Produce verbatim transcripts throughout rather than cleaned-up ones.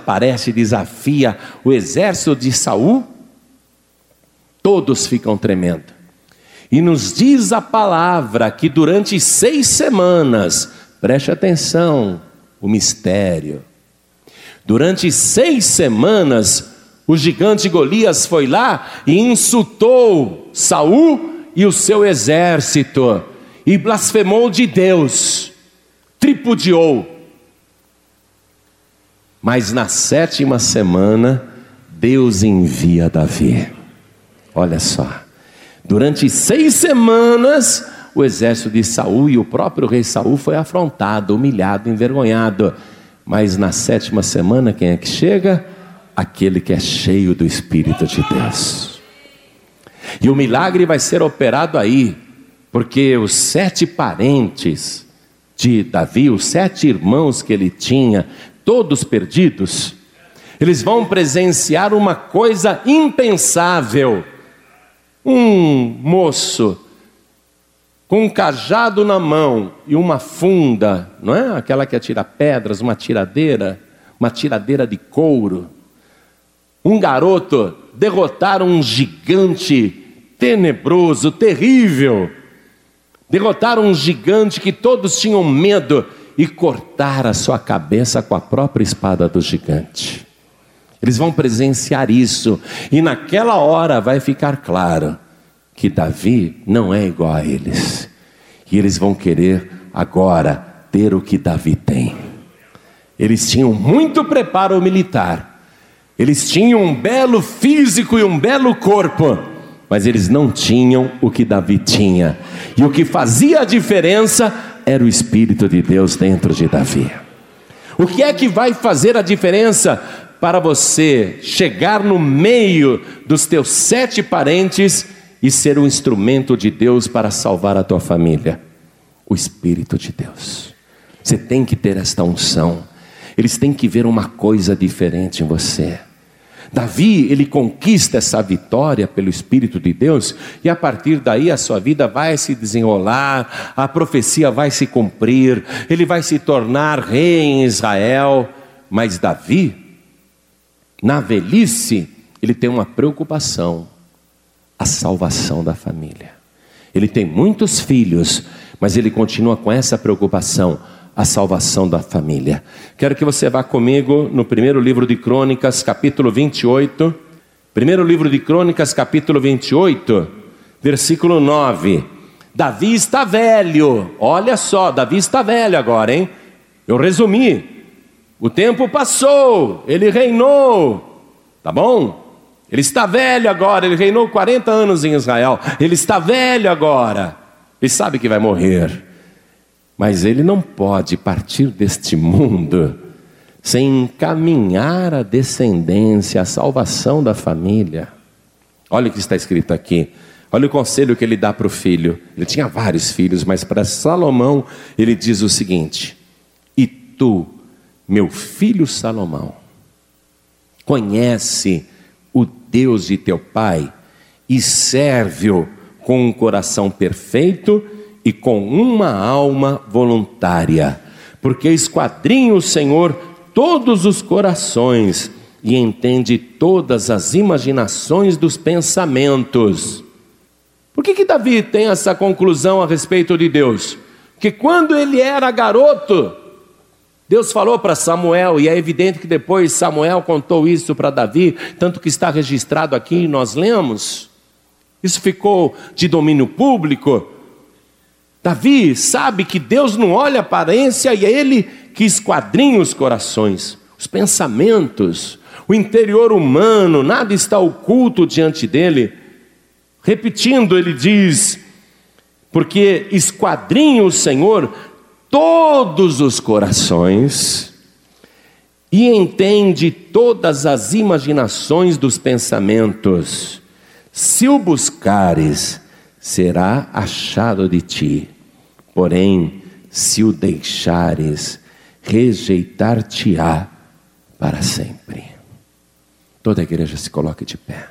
aparece e desafia o exército de Saul, todos ficam tremendo. E nos diz a palavra que durante seis semanas, preste atenção, o mistério. Durante seis semanas, o gigante Golias foi lá e insultou Saul e o seu exército, e blasfemou de Deus, tripudiou. Mas na sétima semana, Deus envia Davi. Olha só, durante seis semanas, o exército de Saul e o próprio rei Saul foi afrontado, humilhado, envergonhado. Mas na sétima semana, quem é que chega? Aquele que é cheio do Espírito de Deus. E o milagre vai ser operado aí, porque os sete parentes de Davi, os sete irmãos que ele tinha, todos perdidos, eles vão presenciar uma coisa impensável. Um moço com um cajado na mão e uma funda, não é? Aquela que atira pedras, uma tiradeira, uma tiradeira de couro. Um garoto derrotar um gigante tenebroso, terrível. Derrotar um gigante que todos tinham medo e cortar a sua cabeça com a própria espada do gigante. Eles vão presenciar isso, e naquela hora vai ficar claro que Davi não é igual a eles. E eles vão querer agora ter o que Davi tem. Eles tinham muito preparo militar, eles tinham um belo físico e um belo corpo, mas eles não tinham o que Davi tinha. E o que fazia a diferença era o Espírito de Deus dentro de Davi. O que é que vai fazer a diferença para você chegar no meio dos teus sete parentes e ser um instrumento de Deus para salvar a tua família? O Espírito de Deus. Você tem que ter esta unção. Eles têm que ver uma coisa diferente em você. Davi, ele conquista essa vitória pelo Espírito de Deus, e a partir daí a sua vida vai se desenrolar, a profecia vai se cumprir, ele vai se tornar rei em Israel. Mas Davi, na velhice, ele tem uma preocupação: a salvação da família. Ele tem muitos filhos, mas ele continua com essa preocupação: a salvação da família. Quero que você vá comigo no primeiro livro de Crônicas, capítulo vinte e oito. Primeiro livro de Crônicas, capítulo vinte e oito, versículo nove. Davi está velho. Olha só, Davi está velho agora, hein? Eu resumi. O tempo passou, ele reinou, tá bom? Ele está velho agora, ele reinou quarenta anos em Israel. Ele está velho agora. Ele sabe que vai morrer. Mas ele não pode partir deste mundo sem encaminhar a descendência, a salvação da família. Olha o que está escrito aqui. Olha o conselho que ele dá para o filho. Ele tinha vários filhos, mas para Salomão ele diz o seguinte: e tu, meu filho Salomão, conhece o Deus de teu pai e serve-o com um coração perfeito e com uma alma voluntária, porque esquadrinha o Senhor todos os corações e entende todas as imaginações dos pensamentos. Por que que Davi tem essa conclusão a respeito de Deus? Porque quando ele era garoto, Deus falou para Samuel, e é evidente que depois Samuel contou isso para Davi, tanto que está registrado aqui e nós lemos. Isso ficou de domínio público. Davi sabe que Deus não olha a aparência, e é Ele que esquadrinha os corações, os pensamentos, o interior humano, nada está oculto diante dele. Repetindo, ele diz: porque esquadrinha o Senhor todos os corações e entende todas as imaginações dos pensamentos. Se o buscares, será achado de ti. Porém, se o deixares, rejeitar-te-á para sempre. Toda a igreja se coloque de pé.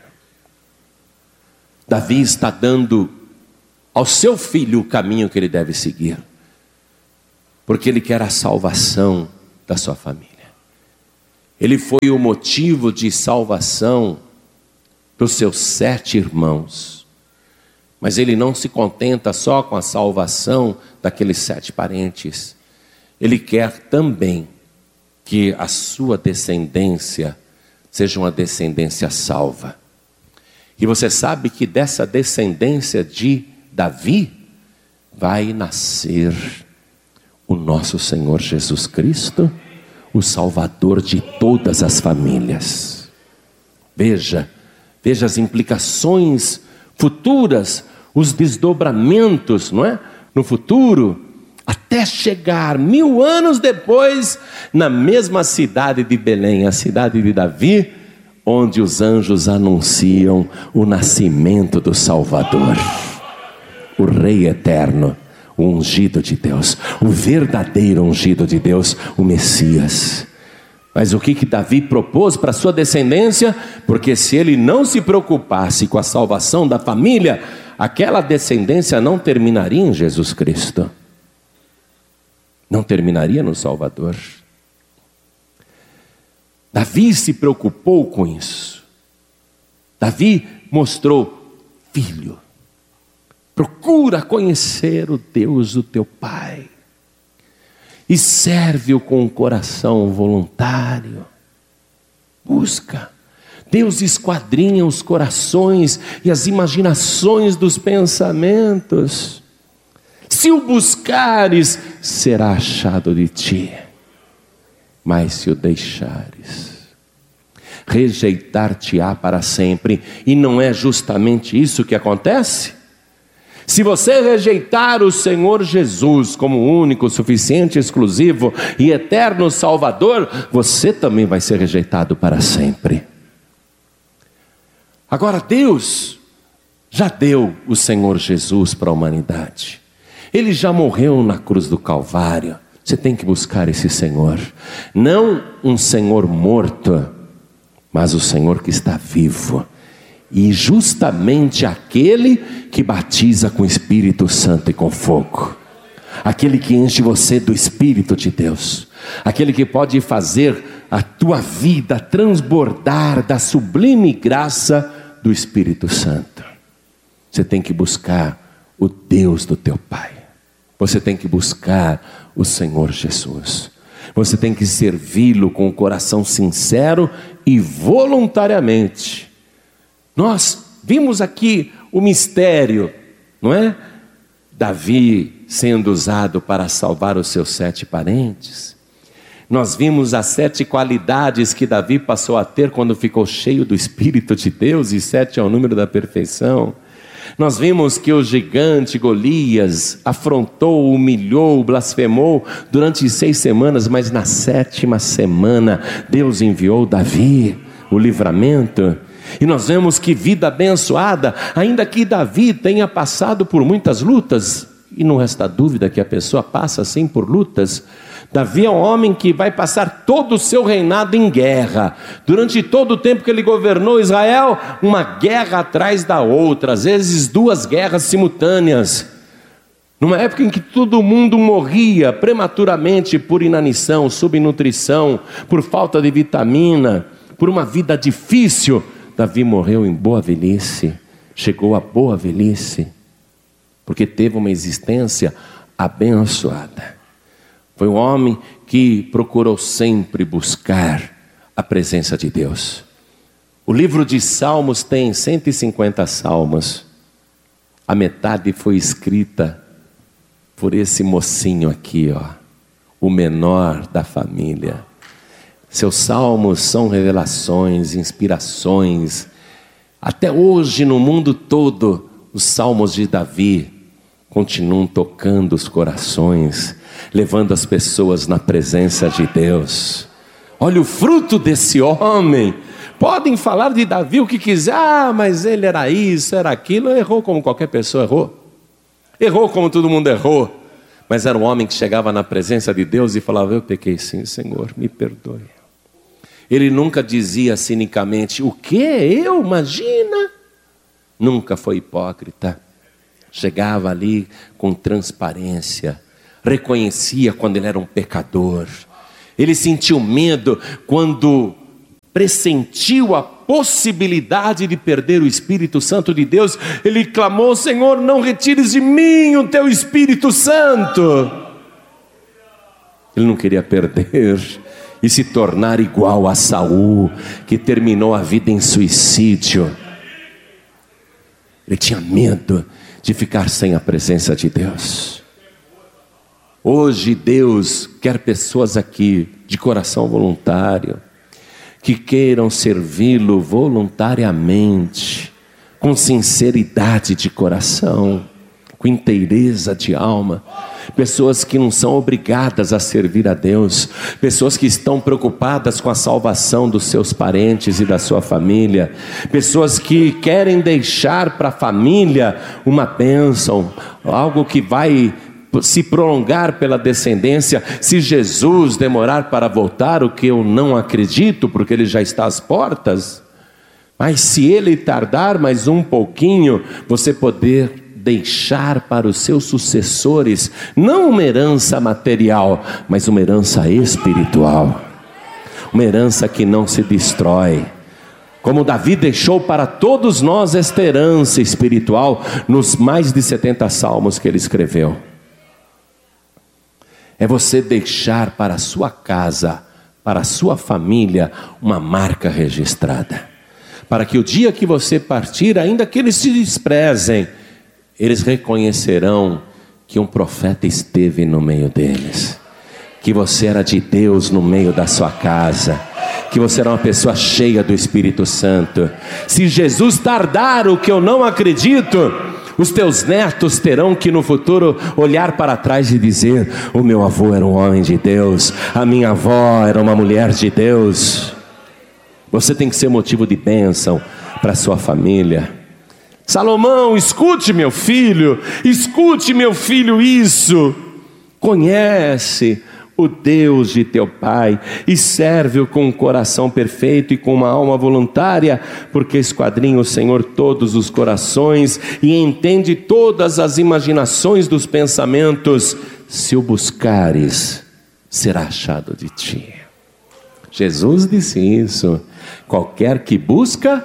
Davi está dando ao seu filho o caminho que ele deve seguir, porque ele quer a salvação da sua família. Ele foi o motivo de salvação para os seus sete irmãos. Mas ele não se contenta só com a salvação daqueles sete parentes. Ele quer também que a sua descendência seja uma descendência salva. E você sabe que dessa descendência de Davi vai nascer o nosso Senhor Jesus Cristo, o Salvador de todas as famílias. Veja, veja as implicações futuras, os desdobramentos, não é? No futuro, até chegar mil anos depois, na mesma cidade de Belém, a cidade de Davi, onde os anjos anunciam o nascimento do Salvador, o Rei eterno, o ungido de Deus, o verdadeiro ungido de Deus, o Messias. Mas o que que Davi propôs para sua descendência? Porque se ele não se preocupasse com a salvação da família, aquela descendência não terminaria em Jesus Cristo, não terminaria no Salvador. Davi se preocupou com isso. Davi mostrou: filho, procura conhecer o Deus do teu pai e serve-o com um coração voluntário. Busca. Deus esquadrinha os corações e as imaginações dos pensamentos. Se o buscares, será achado de ti. Mas se o deixares, rejeitar-te-á para sempre. E não é justamente isso que acontece? Se você rejeitar o Senhor Jesus como único, suficiente, exclusivo e eterno Salvador, você também vai ser rejeitado para sempre. Agora Deus já deu o Senhor Jesus para a humanidade. Ele já morreu na cruz do Calvário. Você tem que buscar esse Senhor. Não um Senhor morto, mas o Senhor que está vivo. E justamente aquele que batiza com o Espírito Santo e com fogo. Aquele que enche você do Espírito de Deus. Aquele que pode fazer a tua vida transbordar da sublime graça do Espírito Santo. Você tem que buscar o Deus do teu Pai. Você tem que buscar o Senhor Jesus. Você tem que servi-lo com o coração sincero e voluntariamente. Nós vimos aqui o mistério, não é? Davi sendo usado para salvar os seus sete parentes. Nós vimos as sete qualidades que Davi passou a ter quando ficou cheio do Espírito de Deus, e sete é o número da perfeição. Nós vimos que o gigante Golias afrontou, humilhou, blasfemou durante seis semanas, mas na sétima semana Deus enviou Davi, o livramento. E nós vemos que vida abençoada, ainda que Davi tenha passado por muitas lutas, e não resta dúvida que a pessoa passa sim por lutas. Davi é um homem que vai passar todo o seu reinado em guerra. Durante todo o tempo que ele governou Israel, uma guerra atrás da outra, às vezes duas guerras simultâneas. Numa época em que todo mundo morria prematuramente por inanição, subnutrição, por falta de vitamina, por uma vida difícil, Davi morreu em boa velhice, chegou à boa velhice, porque teve uma existência abençoada. Foi um homem que procurou sempre buscar a presença de Deus. O livro de Salmos tem cento e cinquenta salmos. A metade foi escrita por esse mocinho aqui, ó, o menor da família. Seus salmos são revelações, inspirações. Até hoje no mundo todo, os salmos de Davi continuam tocando os corações, levando as pessoas na presença de Deus. Olha o fruto desse homem. Podem falar de Davi o que quiser, ah, mas ele era isso, era aquilo. Errou como qualquer pessoa errou. Errou como todo mundo errou. Mas era um homem que chegava na presença de Deus e falava: eu pequei sim, Senhor, me perdoe. Ele nunca dizia cinicamente: o quê? Eu? Imagina? Nunca foi hipócrita. Chegava ali com transparência, reconhecia quando ele era um pecador, Ele sentiu medo quando pressentiu a possibilidade de perder o Espírito Santo de Deus. Ele clamou: Senhor, não retires de mim o teu Espírito Santo. Ele não queria perder e se tornar igual a Saul, que terminou a vida em suicídio. Ele tinha medo de ficar sem a presença de Deus. Hoje Deus quer pessoas aqui de coração voluntário, que queiram servi-lo voluntariamente, com sinceridade de coração, com inteireza de alma. Pessoas que não são obrigadas a servir a Deus, pessoas que estão preocupadas com a salvação dos seus parentes e da sua família, pessoas que querem deixar para a família uma bênção, algo que vai se prolongar pela descendência. Se Jesus demorar para voltar, o que eu não acredito, porque ele já está às portas, mas se ele tardar mais um pouquinho, você poder deixar para os seus sucessores, não uma herança material, mas uma herança espiritual, uma herança que não se destrói, como Davi deixou para todos nós esta herança espiritual, nos mais de setenta salmos que ele escreveu. É você deixar para a sua casa, para a sua família, uma marca registrada, para que o dia que você partir, ainda que eles se desprezem, eles reconhecerão que um profeta esteve no meio deles, que você era de Deus no meio da sua casa, que você era uma pessoa cheia do Espírito Santo. Se Jesus tardar, o que eu não acredito, os teus netos terão que no futuro olhar para trás e dizer: o meu avô era um homem de Deus, a minha avó era uma mulher de Deus. Você tem que ser motivo de bênção para a sua família. Salomão, escute meu filho, escute meu filho isso. Conhece o Deus de teu pai e serve-o com um coração perfeito e com uma alma voluntária, porque esquadrinha o Senhor todos os corações e entende todas as imaginações dos pensamentos. Se o buscares, será achado de ti. Jesus disse isso. Qualquer que busca,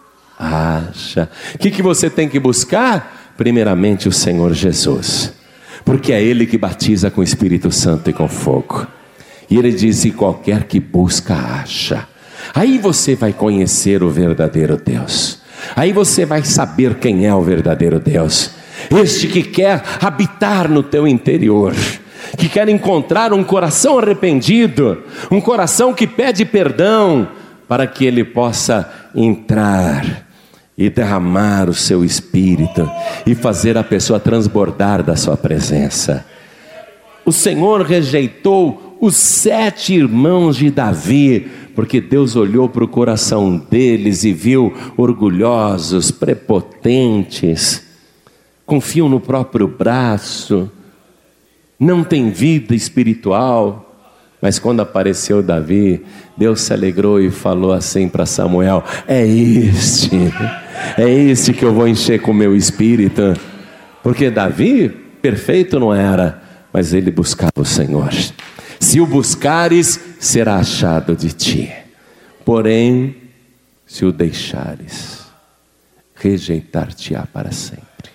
acha. O que, que você tem que buscar? Primeiramente o Senhor Jesus, porque é Ele que batiza com o Espírito Santo e com fogo. E Ele diz: e qualquer que busca, acha. Aí você vai conhecer o verdadeiro Deus, aí você vai saber quem é o verdadeiro Deus, este que quer habitar no teu interior, que quer encontrar um coração arrependido, um coração que pede perdão, para que Ele possa entrar e derramar o seu Espírito e fazer a pessoa transbordar da sua presença. O Senhor rejeitou os sete irmãos de Davi, porque Deus olhou para o coração deles e viu orgulhosos, prepotentes, confiam no próprio braço, não tem vida espiritual. Mas quando apareceu Davi, Deus se alegrou e falou assim para Samuel: é este, é este que eu vou encher com o meu Espírito. Porque Davi, perfeito não era, mas ele buscava o Senhor. Se o buscares, será achado de ti. Porém, se o deixares, rejeitar-te-á para sempre.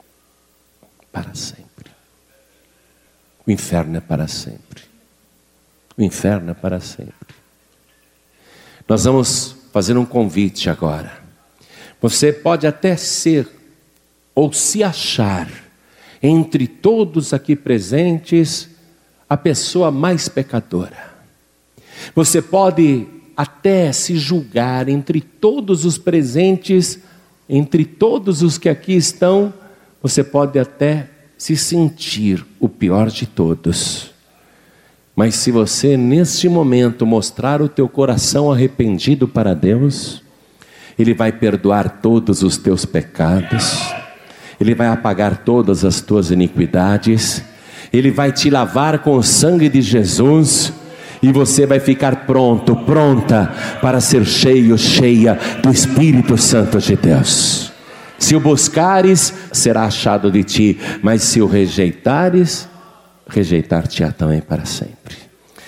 Para sempre. O inferno é para sempre. O inferno é para sempre. Nós vamos fazer um convite agora. Você pode até ser ou se achar entre todos aqui presentes a pessoa mais pecadora. Você pode até se julgar entre todos os presentes, entre todos os que aqui estão, você pode até se sentir o pior de todos. Mas se você neste momento mostrar o teu coração arrependido para Deus, Ele vai perdoar todos os teus pecados, Ele vai apagar todas as tuas iniquidades, Ele vai te lavar com o sangue de Jesus, e você vai ficar pronto, pronta para ser cheio, cheia do Espírito Santo de Deus. Se o buscares, será achado de ti, mas se o rejeitares, rejeitar-te-á também para sempre.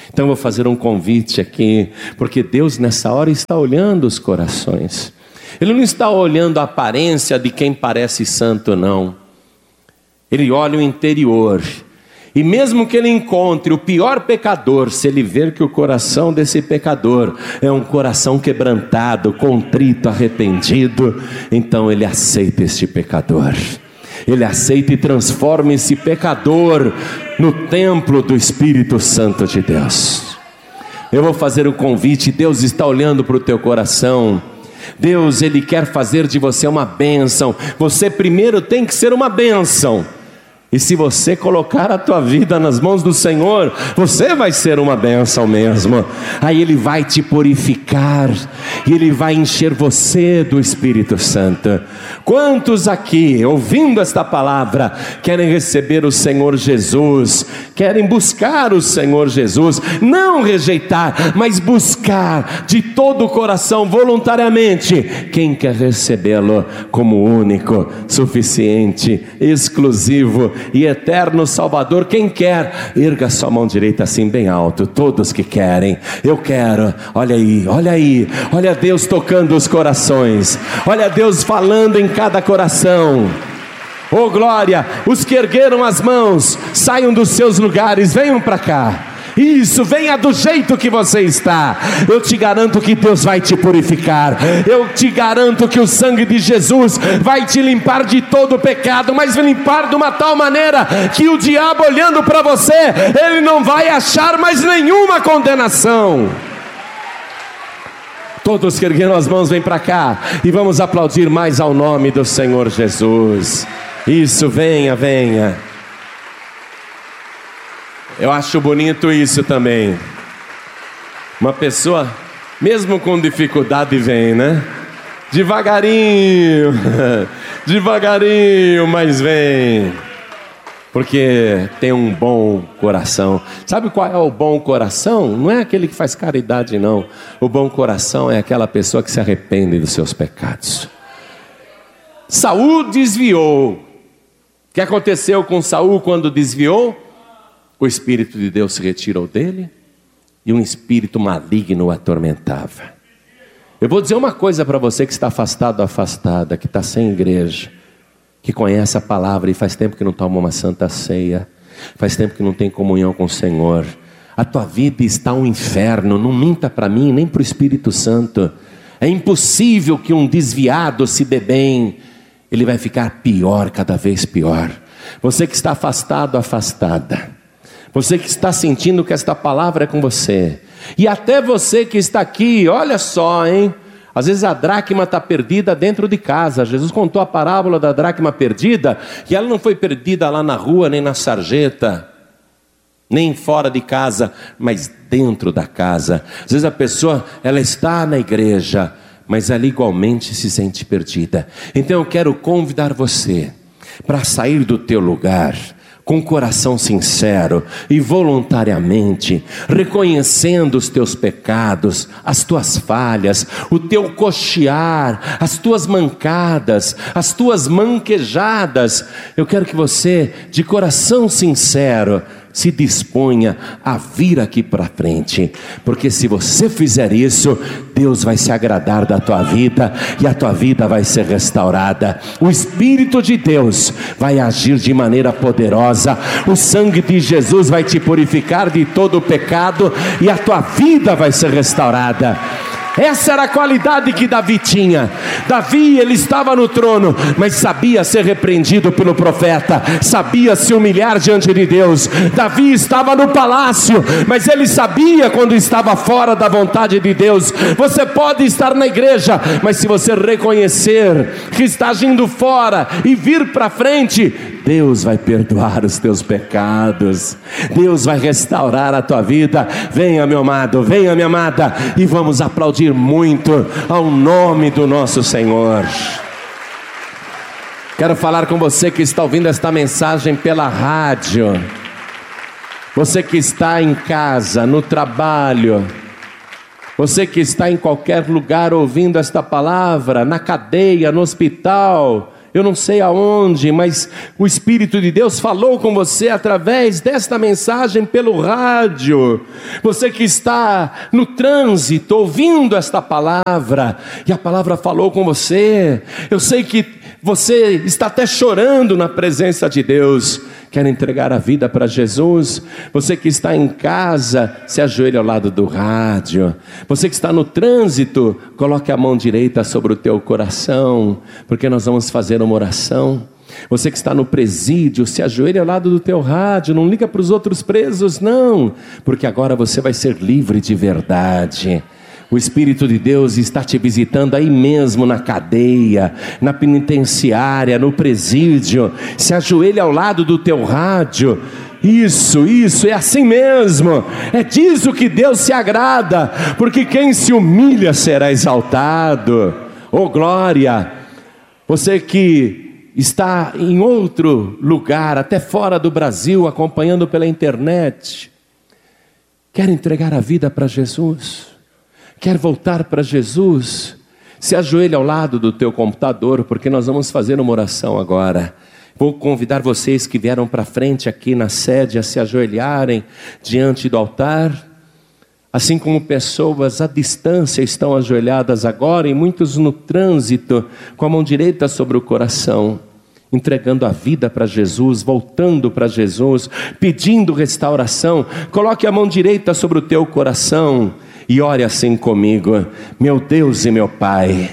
Então eu vou fazer um convite aqui, porque Deus nessa hora está olhando os corações. Ele não está olhando a aparência de quem parece santo, não. Ele olha o interior. E mesmo que ele encontre o pior pecador, se ele ver que o coração desse pecador é um coração quebrantado, contrito, arrependido, então ele aceita este pecador. Ele aceita e transforma esse pecador no templo do Espírito Santo de Deus. Eu vou fazer um convite. Deus está olhando para o teu coração. Deus, Ele quer fazer de você uma bênção. Você primeiro tem que ser uma bênção. E se você colocar a tua vida nas mãos do Senhor, você vai ser uma bênção mesmo. Aí Ele vai te purificar e Ele vai encher você do Espírito Santo. Quantos aqui, ouvindo esta palavra, querem receber o Senhor Jesus, querem buscar o Senhor Jesus, não rejeitar, mas buscar de todo o coração, voluntariamente? Quem quer recebê-lo como único, suficiente, exclusivo e eterno Salvador? Quem quer, erga sua mão direita assim bem alto. Todos que querem, eu quero. Olha aí, olha aí, olha Deus tocando os corações, olha Deus falando em cada coração. Oh glória, os que ergueram as mãos, saiam dos seus lugares, venham para cá. Isso, venha do jeito que você está. Eu te garanto que Deus vai te purificar. Eu te garanto que o sangue de Jesus vai te limpar de todo pecado, mas vai limpar de uma tal maneira que o diabo olhando para você, ele não vai achar mais nenhuma condenação. Todos que ergueram as mãos, vem para cá e vamos aplaudir mais ao nome do Senhor Jesus. Isso, venha, venha. Eu acho bonito isso também. Uma pessoa, mesmo com dificuldade, vem, né? Devagarinho, devagarinho, mas vem. Porque tem um bom coração. Sabe qual é o bom coração? Não é aquele que faz caridade, não. O bom coração é aquela pessoa que se arrepende dos seus pecados. Saul desviou. O que aconteceu com Saul quando desviou? O Espírito de Deus se retirou dele e um espírito maligno o atormentava. Eu vou dizer uma coisa para você que está afastado, afastada, que está sem igreja, que conhece a palavra e faz tempo que não toma uma santa ceia, faz tempo que não tem comunhão com o Senhor. A tua vida está um inferno. Não minta para mim nem para o Espírito Santo. É impossível que um desviado se dê bem. Ele vai ficar pior, cada vez pior. Você que está afastado, afastada, você que está sentindo que esta palavra é com você, e até você que está aqui, olha só, hein? Às vezes a dracma está perdida dentro de casa. Jesus contou a parábola da dracma perdida, que ela não foi perdida lá na rua, nem na sarjeta, nem fora de casa, mas dentro da casa. Às vezes a pessoa, ela está na igreja, mas ela igualmente se sente perdida. Então eu quero convidar você para sair do teu lugar, com coração sincero e voluntariamente, reconhecendo os teus pecados, as tuas falhas, o teu coxear, as tuas mancadas, as tuas manquejadas. Eu quero que você, de coração sincero, se disponha a vir aqui para frente, porque se você fizer isso, Deus vai se agradar da tua vida e a tua vida vai ser restaurada. O Espírito de Deus vai agir de maneira poderosa. O sangue de Jesus vai te purificar de todo o pecado e a tua vida vai ser restaurada. Essa era a qualidade que Davi tinha. Davi, ele estava no trono, mas sabia ser repreendido pelo profeta, sabia se humilhar diante de Deus. Davi estava no palácio, mas ele sabia quando estava fora da vontade de Deus. Você pode estar na igreja, mas se você reconhecer que está agindo fora e vir para frente, Deus vai perdoar os teus pecados, Deus vai restaurar a tua vida. Venha, meu amado, venha, minha amada, e vamos aplaudir muito ao nome do nosso Senhor. Quero falar com você que está ouvindo esta mensagem pela rádio, você que está em casa, no trabalho, você que está em qualquer lugar ouvindo esta palavra, na cadeia, no hospital, eu não sei aonde, mas o Espírito de Deus falou com você através desta mensagem pelo rádio. Você que está no trânsito ouvindo esta palavra, e a palavra falou com você. Eu sei que você está até chorando na presença de Deus, quer entregar a vida para Jesus. Você que está em casa, se ajoelhe ao lado do rádio. Você que está no trânsito, coloque a mão direita sobre o teu coração, porque nós vamos fazer uma oração. Você que está no presídio, se ajoelhe ao lado do teu rádio. Não liga para os outros presos, não, porque agora você vai ser livre de verdade. O Espírito de Deus está te visitando aí mesmo na cadeia, na penitenciária, no presídio. Se ajoelhe ao lado do teu rádio. Isso, isso, é assim mesmo. É disso que Deus se agrada, porque quem se humilha será exaltado. Oh glória! Você que está em outro lugar, até fora do Brasil, acompanhando pela internet, quer entregar a vida para Jesus? Quer voltar para Jesus? Se ajoelhe ao lado do teu computador, porque nós vamos fazer uma oração agora. Vou convidar vocês que vieram para frente aqui na sede a se ajoelharem diante do altar. Assim como pessoas à distância estão ajoelhadas agora, e muitos no trânsito, com a mão direita sobre o coração, entregando a vida para Jesus, voltando para Jesus, pedindo restauração. Coloque a mão direita sobre o teu coração e ore assim comigo: meu Deus e meu Pai,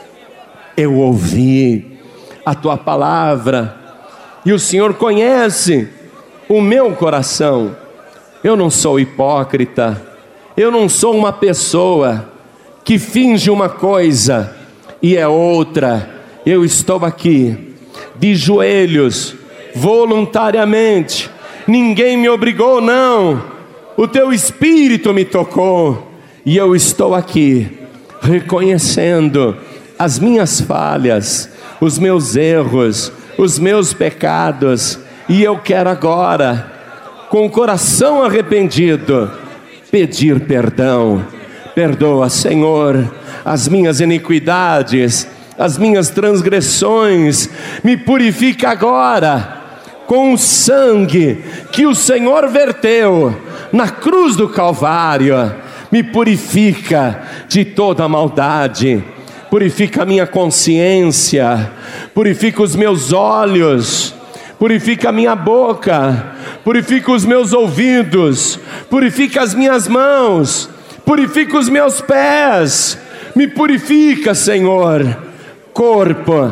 eu ouvi a tua palavra, e o Senhor conhece o meu coração. Eu não sou hipócrita, eu não sou uma pessoa que finge uma coisa e é outra. Eu estou aqui de joelhos, voluntariamente. Ninguém me obrigou, não. O teu Espírito me tocou. E eu estou aqui, reconhecendo as minhas falhas, os meus erros, os meus pecados. E eu quero agora, com o coração arrependido, pedir perdão. Perdoa, Senhor, as minhas iniquidades, as minhas transgressões. Me purifica agora com o sangue que o Senhor verteu na cruz do Calvário. Me purifica de toda a maldade, purifica a minha consciência, purifica os meus olhos, purifica a minha boca, purifica os meus ouvidos, purifica as minhas mãos, purifica os meus pés. Me purifica, Senhor, corpo,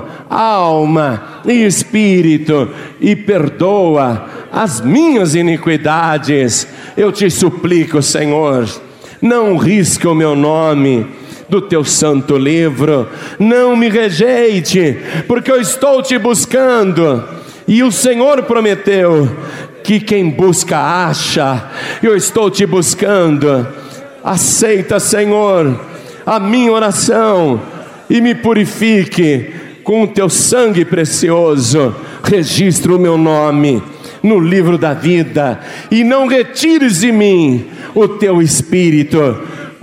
alma e espírito, e perdoa as minhas iniquidades. Eu te suplico, Senhor, não risque o meu nome do teu santo livro. Não me rejeite, porque eu estou te buscando, e o Senhor prometeu que quem busca acha. Eu estou te buscando. Aceita, Senhor, a minha oração e me purifique com o teu sangue precioso. Registra o meu nome no livro da vida, e não retires de mim o teu Espírito.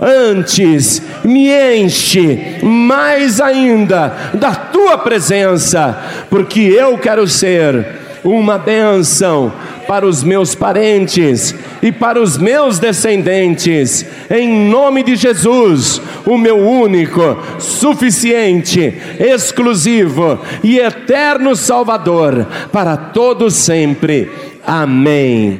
Antes me enche mais ainda da tua presença, porque eu quero ser uma bênção para os meus parentes e para os meus descendentes, em nome de Jesus, o meu único, suficiente, exclusivo e eterno Salvador, para todos sempre. Amém.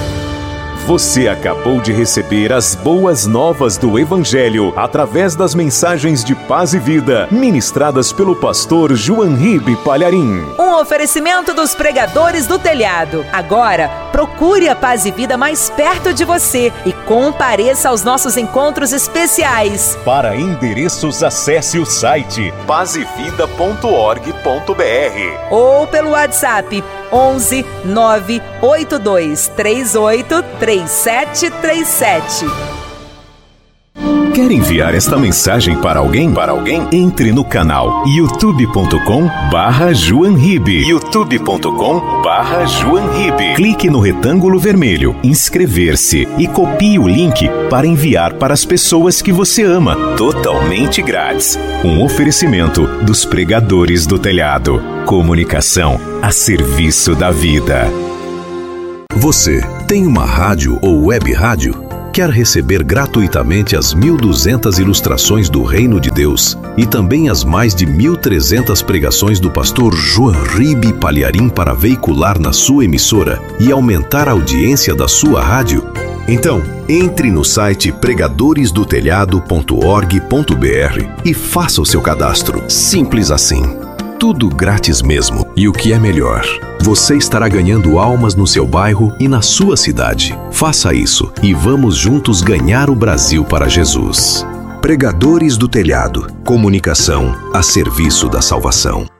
Você acabou de receber as boas novas do Evangelho através das mensagens de paz e vida ministradas pelo pastor João Ribe Palharim. Um oferecimento dos pregadores do telhado. Agora, procure a Paz e Vida mais perto de você e compareça aos nossos encontros especiais. Para endereços, acesse o site paz e vida ponto org ponto br ou pelo WhatsApp onze nove oito dois três oito três sete três sete. Quer enviar esta mensagem para alguém? Para alguém? Entre no canal youtube ponto com barra Joan Ribe. youtube ponto com barra Joan Ribe. Clique no retângulo vermelho, inscrever-se e copie o link para enviar para as pessoas que você ama, totalmente grátis. Um oferecimento dos Pregadores do Telhado. Comunicação a serviço da vida. Você tem uma rádio ou web rádio? Quer receber gratuitamente as mil e duzentas ilustrações do Reino de Deus e também as mais de mil e trezentas pregações do pastor Joan Ribe Palharim para veicular na sua emissora e aumentar a audiência da sua rádio? Então, entre no site pregadores do telhado ponto org ponto br e faça o seu cadastro. Simples assim. Tudo grátis mesmo. E o que é melhor, você estará ganhando almas no seu bairro e na sua cidade. Faça isso e vamos juntos ganhar o Brasil para Jesus. Pregadores do Telhado. Comunicação a serviço da salvação.